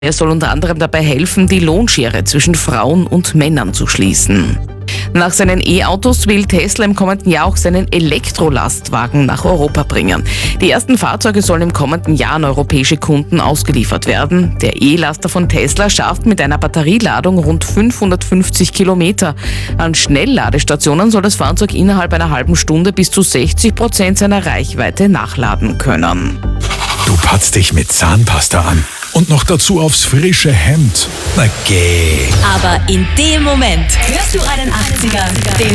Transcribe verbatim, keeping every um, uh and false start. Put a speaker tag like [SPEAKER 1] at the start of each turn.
[SPEAKER 1] Er soll unter anderem dabei helfen, die Lohnschere zwischen Frauen und Männern zu schließen. Nach seinen E-Autos will Tesla im kommenden Jahr auch seinen Elektrolastwagen nach Europa bringen. Die ersten Fahrzeuge sollen im kommenden Jahr an europäische Kunden ausgeliefert werden. Der E-Laster von Tesla schafft mit einer Batterieladung rund fünfhundertfünfzig Kilometer. An Schnellladestationen soll das Fahrzeug innerhalb einer halben Stunde bis zu sechzig Prozent seiner Reichweite nachladen können.
[SPEAKER 2] Du patzt dich mit Zahnpasta an. Und noch dazu aufs frische Hemd. Na geh.
[SPEAKER 3] Aber in dem Moment hörst du einen achtziger, den